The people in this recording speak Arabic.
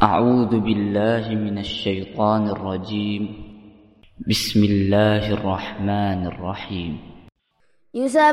أعوذ بالله من الشيطان الرجيم. بسم الله الرحمن الرحيم. يسبح